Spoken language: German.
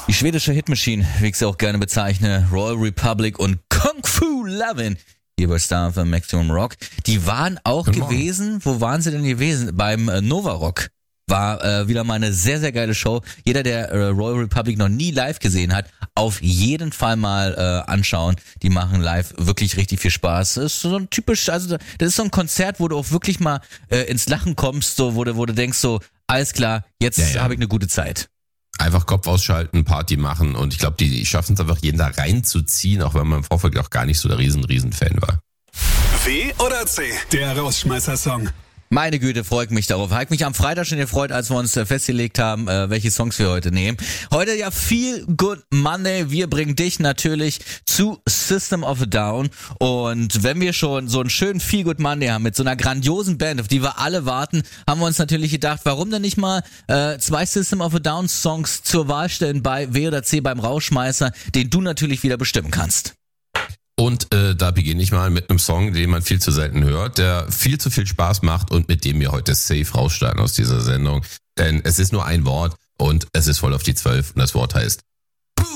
Die schwedische Hitmaschine, wie ich sie auch gerne bezeichne, Royal Republic und Kung Fu Lovin', hier bei Star FM Maximum Rock, die waren auch gewesen, wo waren sie denn gewesen? Beim Nova Rock. War wieder mal eine sehr, sehr geile Show. Jeder, der Royal Republic noch nie live gesehen hat, auf jeden Fall mal anschauen. Die machen live wirklich richtig viel Spaß. Das ist so ein typisch, also das ist so ein Konzert, wo du auch wirklich mal ins Lachen kommst, so wo du denkst so, alles klar, jetzt habe ich eine gute Zeit. Einfach Kopf ausschalten, Party machen und ich glaube, die schaffen es einfach, jeden da reinzuziehen, auch wenn man im Vorfeld auch gar nicht so der riesen Fan war. W oder C, der Rausschmeißer-Song. Meine Güte, freut mich darauf. Habe ich mich am Freitag schon gefreut, als wir uns festgelegt haben, welche Songs wir heute nehmen. Heute ja Feel Good Monday. Wir bringen dich natürlich zu System of a Down. Und wenn wir schon so einen schönen Feel Good Monday haben mit so einer grandiosen Band, auf die wir alle warten, haben wir uns natürlich gedacht, warum denn nicht mal 2 System of a Down Songs zur Wahl stellen bei W oder C beim Rauschmeißer, den du natürlich wieder bestimmen kannst. Und da beginne ich mal mit einem Song, den man viel zu selten hört, der viel zu viel Spaß macht und mit dem wir heute safe rausstarten aus dieser Sendung. Denn es ist nur ein Wort und es ist voll auf die 12 und das Wort heißt